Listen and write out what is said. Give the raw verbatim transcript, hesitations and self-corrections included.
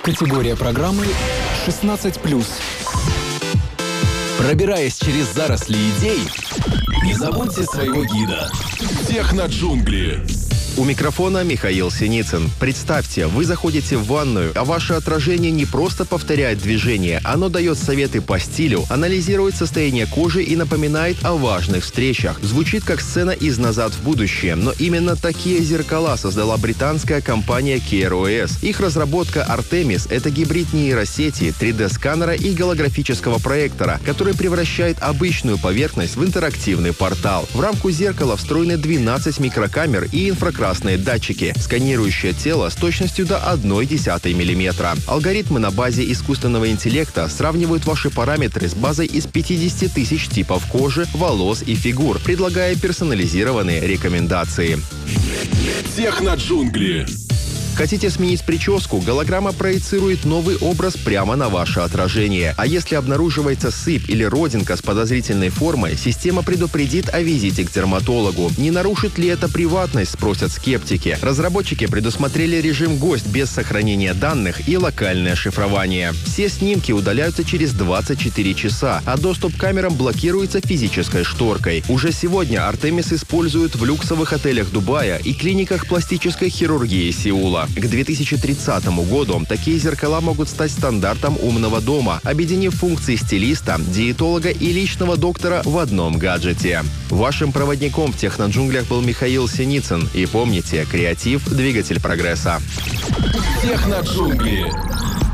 Категория программы шестнадцать плюс. Пробираясь через заросли идей, не забудьте своего гида. Техноджунгли. У микрофона Михаил Синицын. Представьте, вы заходите в ванную, а ваше отражение не просто повторяет движение, оно дает советы по стилю, анализирует состояние кожи и напоминает о важных встречах. Звучит как сцена из «Назад в будущее», но именно такие зеркала создала британская компания Keir о эс. Их разработка Artemis — это гибрид нейросети, три дэ-сканера и голографического проектора, который превращает обычную поверхность в интерактивный портал. В рамку зеркала встроены двенадцать микрокамер и инфракрасные датчики, сканирующие тело с точностью до одной десятой миллиметра. Алгоритмы на базе искусственного интеллекта сравнивают ваши параметры с базой из пятидесяти тысяч типов кожи, волос и фигур, предлагая персонализированные рекомендации. Техноджунгли. Хотите сменить прическу? Голограмма проецирует новый образ прямо на ваше отражение. А если обнаруживается сыпь или родинка с подозрительной формой, система предупредит о визите к дерматологу. Не нарушит ли это приватность, спросят скептики. Разработчики предусмотрели режим «Гость» без сохранения данных и локальное шифрование. Все снимки удаляются через двадцать четыре часа, а доступ к камерам блокируется физической шторкой. Уже сегодня Artemis используют в люксовых отелях Дубая и клиниках пластической хирургии Сеула. К две тысячи тридцатому году такие зеркала могут стать стандартом умного дома, объединив функции стилиста, диетолога и личного доктора в одном гаджете. Вашим проводником в техноджунглях был Михаил Синицын. И помните, креатив — двигатель прогресса. Техноджунгли.